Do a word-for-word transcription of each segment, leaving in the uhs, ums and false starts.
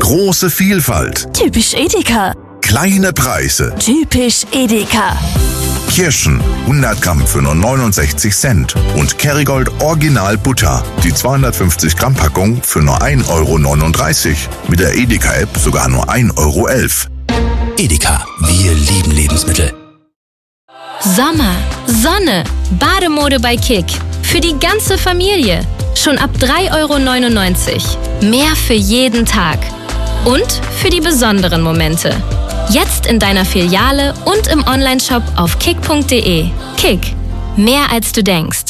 Große Vielfalt. Typisch Edeka. Kleine Preise. Typisch Edeka. Kirschen hundert Gramm für nur neunundsechzig Cent und Kerrygold Original Butter, die zweihundertfünfzig Gramm Packung für nur ein Euro neununddreißig. Mit der Edeka-App sogar nur ein Euro elf. Edeka, wir lieben Lebensmittel. Sommer, Sonne, Bademode bei Kick. Für die ganze Familie. Schon ab drei Euro neunundneunzig. Mehr für jeden Tag. Und für die besonderen Momente. Jetzt in deiner Filiale und im Onlineshop auf kick punkt de. Kick. Mehr als du denkst.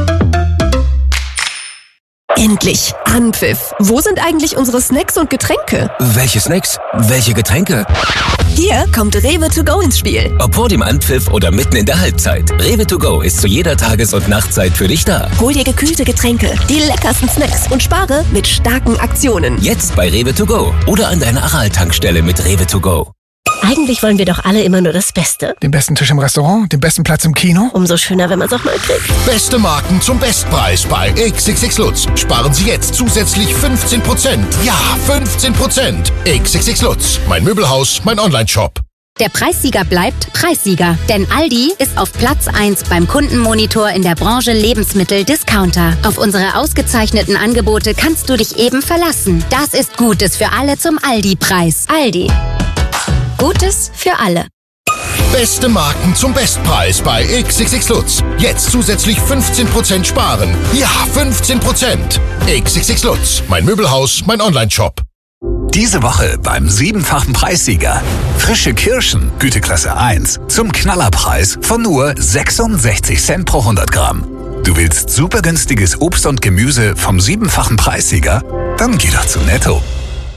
Endlich Anpfiff. Wo sind eigentlich unsere Snacks und Getränke? Welche Snacks? Welche Getränke? Hier kommt Rewe to go ins Spiel. Ob vor dem Anpfiff oder mitten in der Halbzeit. Rewe to go ist zu jeder Tages- und Nachtzeit für dich da. Hol dir gekühlte Getränke, die leckersten Snacks und spare mit starken Aktionen. Jetzt bei Rewe to go oder an deiner Aral-Tankstelle mit Rewe to go. Eigentlich wollen wir doch alle immer nur das Beste. Den besten Tisch im Restaurant, den besten Platz im Kino. Umso schöner, wenn man es auch mal kriegt. Beste Marken zum Bestpreis bei X X X Lutz. Sparen Sie jetzt zusätzlich fünfzehn Prozent. Ja, fünfzehn Prozent. X X X Lutz. Mein Möbelhaus, mein Onlineshop. Der Preissieger bleibt Preissieger, denn Aldi ist auf Platz eins beim Kundenmonitor in der Branche Lebensmittel-Discounter. Auf unsere ausgezeichneten Angebote kannst du dich eben verlassen. Das ist Gutes für alle zum Aldi-Preis. Aldi. Gutes für alle. Beste Marken zum Bestpreis bei X X X Lutz. Jetzt zusätzlich fünfzehn Prozent sparen. Ja, fünfzehn Prozent. X X X Lutz. Mein Möbelhaus, mein Onlineshop. Diese Woche beim siebenfachen Preissieger. Frische Kirschen, Güteklasse eins, zum Knallerpreis von nur sechsundsechzig Cent pro hundert Gramm. Du willst super günstiges Obst und Gemüse vom siebenfachen Preissieger? Dann geh doch zu Netto.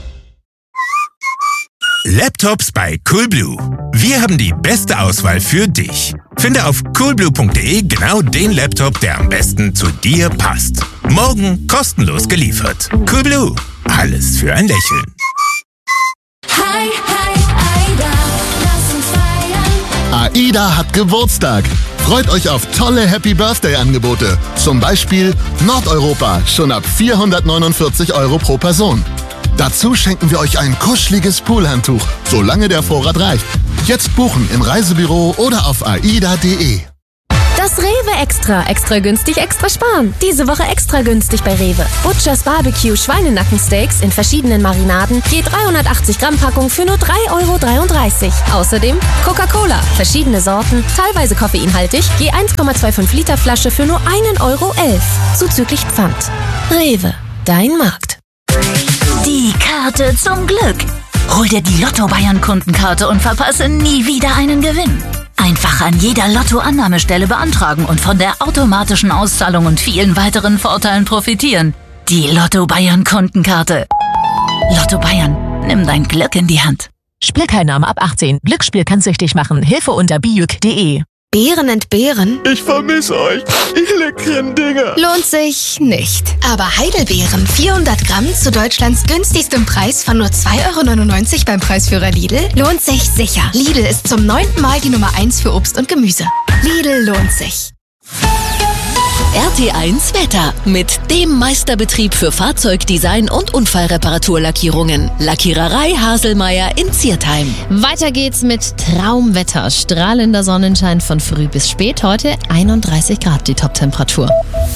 Laptops bei Coolblue. Wir haben die beste Auswahl für dich. Finde auf coolblue punkt de genau den Laptop, der am besten zu dir passt. Morgen kostenlos geliefert. Coolblue. Alles für ein Lächeln. Hi, hi, Aida, lass uns feiern. AIDA hat Geburtstag. Freut euch auf tolle Happy Birthday Angebote. Zum Beispiel Nordeuropa, schon ab vierhundertneunundvierzig Euro pro Person. Dazu schenken wir euch ein kuscheliges Poolhandtuch, solange der Vorrat reicht. Jetzt buchen im Reisebüro oder auf aida punkt de. Das Rewe Extra. Extra günstig, extra sparen. Diese Woche extra günstig bei Rewe. Butchers Barbecue Schweinenackensteaks in verschiedenen Marinaden. Je dreihundertachtzig Gramm Packung für nur drei Euro dreiunddreißig. Außerdem Coca-Cola. Verschiedene Sorten, teilweise koffeinhaltig. Je eins Komma fünfundzwanzig Liter Flasche für nur ein Euro elf. Zuzüglich Pfand. Rewe. Dein Markt. Die Karte zum Glück. Hol dir die Lotto-Bayern-Kundenkarte und verpasse nie wieder einen Gewinn. Einfach an jeder Lotto-Annahmestelle beantragen und von der automatischen Auszahlung und vielen weiteren Vorteilen profitieren. Die Lotto-Bayern-Kundenkarte. Lotto Bayern, nimm dein Glück in die Hand. Spielteilnahme ab achtzehn. Glücksspiel kann süchtig machen. Hilfe unter bijuk punkt de. Beeren entbehren? Ich vermisse euch, ihr leckeren Dinger. Lohnt sich nicht. Aber Heidelbeeren, vierhundert Gramm zu Deutschlands günstigstem Preis von nur zwei Euro neunundneunzig beim Preisführer Lidl, lohnt sich sicher. Lidl ist zum neunten Mal die Nummer eins für Obst und Gemüse. Lidl lohnt sich. R T eins Wetter mit dem Meisterbetrieb für Fahrzeugdesign und Unfallreparaturlackierungen. Lackiererei Haselmeier in Ziertheim. Weiter geht's mit Traumwetter. Strahlender Sonnenschein von früh bis spät. Heute einunddreißig Grad die Toptemperatur.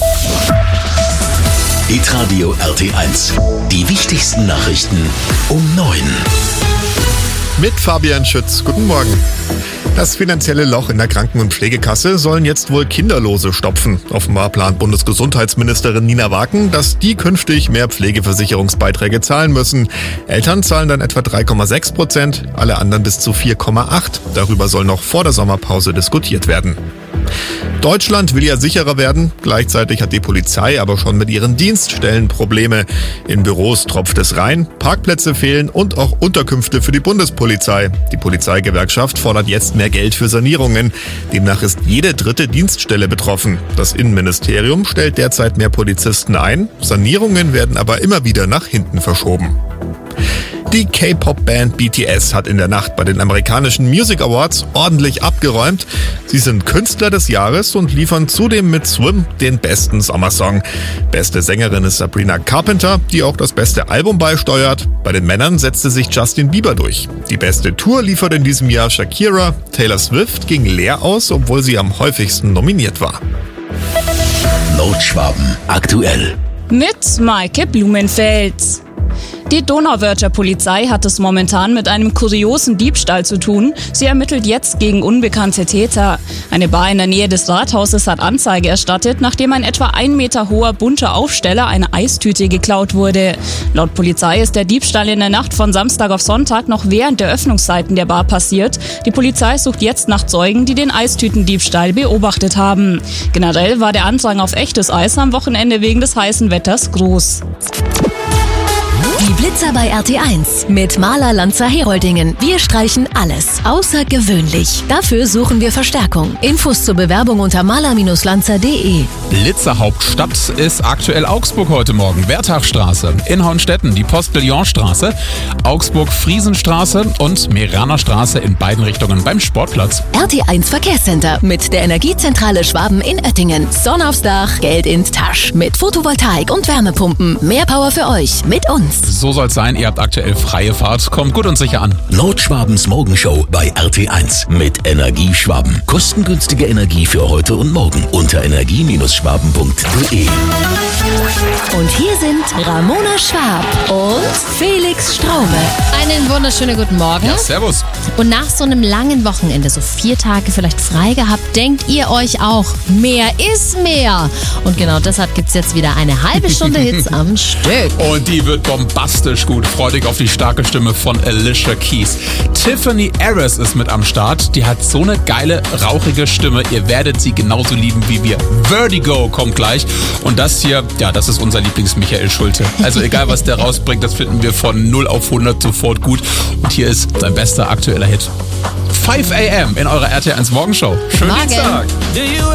Hitradio R T eins. Die wichtigsten Nachrichten um neun. Mit Fabian Schütz. Guten Morgen. Das finanzielle Loch in der Kranken- und Pflegekasse sollen jetzt wohl Kinderlose stopfen. Offenbar plant Bundesgesundheitsministerin Nina Waken, dass die künftig mehr Pflegeversicherungsbeiträge zahlen müssen. Eltern zahlen dann etwa drei Komma sechs Prozent, alle anderen bis zu vier Komma acht. Darüber soll noch vor der Sommerpause diskutiert werden. Deutschland will ja sicherer werden. Gleichzeitig hat die Polizei aber schon mit ihren Dienststellen Probleme. In Büros tropft es rein, Parkplätze fehlen und auch Unterkünfte für die Bundespolizei. Die Polizeigewerkschaft fordert jetzt mehr Geld für Sanierungen. Demnach ist jede dritte Dienststelle betroffen. Das Innenministerium stellt derzeit mehr Polizisten ein. Sanierungen werden aber immer wieder nach hinten verschoben. Die K-Pop-Band B T S hat in der Nacht bei den amerikanischen Music Awards ordentlich abgeräumt. Sie sind Künstler des Jahres und liefern zudem mit Swim den besten Sommersong. Beste Sängerin ist Sabrina Carpenter, die auch das beste Album beisteuert. Bei den Männern setzte sich Justin Bieber durch. Die beste Tour liefert in diesem Jahr Shakira. Taylor Swift ging leer aus, obwohl sie am häufigsten nominiert war. Nordschwaben aktuell. Mit Maike Blumenfeld. Die Donauwörther Polizei hat es momentan mit einem kuriosen Diebstahl zu tun. Sie ermittelt jetzt gegen unbekannte Täter. Eine Bar in der Nähe des Rathauses hat Anzeige erstattet, nachdem ein etwa ein Meter hoher bunter Aufsteller eine Eistüte geklaut wurde. Laut Polizei ist der Diebstahl in der Nacht von Samstag auf Sonntag noch während der Öffnungszeiten der Bar passiert. Die Polizei sucht jetzt nach Zeugen, die den Eistütendiebstahl beobachtet haben. Generell war der Andrang auf echtes Eis am Wochenende wegen des heißen Wetters groß. Die Blitzer bei R T eins mit Maler Lanzer Heroldingen. Wir streichen alles außergewöhnlich. Dafür suchen wir Verstärkung. Infos zur Bewerbung unter maler Lanzer punkt de. Blitzerhauptstadt ist aktuell Augsburg heute Morgen. Wertachstraße, Inhornstetten, die Postillonstraße, Augsburg-Friesenstraße und Meraner Straße in beiden Richtungen beim Sportplatz. R T eins Verkehrscenter mit der Energiezentrale Schwaben in Oettingen. Sonne aufs Dach, Geld in Tasch. Mit Photovoltaik und Wärmepumpen. Mehr Power für euch mit uns. So soll's sein, ihr habt aktuell freie Fahrt. Kommt gut und sicher an. Nordschwabens Morgenshow bei R T eins mit Energie Schwaben. Kostengünstige Energie für heute und morgen unter energie Schwaben punkt de. Und hier sind Ramona Schwab und Felix Straube. Einen wunderschönen guten Morgen. Ja, servus. Und nach so einem langen Wochenende, so vier Tage vielleicht frei gehabt, denkt ihr euch auch, mehr ist mehr. Und genau deshalb gibt's jetzt wieder eine halbe Stunde Hits am Stück. Und die wird bombastisch gut. Freut euch auf die starke Stimme von Alicia Keys. Tiffany Harris ist mit am Start. Die hat so eine geile, rauchige Stimme. Ihr werdet sie genauso lieben wie wir. Vertigo kommt gleich. Und das hier, ja, das ist unser Lieblings-Michael Schulte. Also egal, was der rausbringt, das finden wir von null auf hundert sofort gut. Und hier ist sein bester aktueller Hit. fünf a m in eurer R T eins Morgenshow. Schönen Dienstag.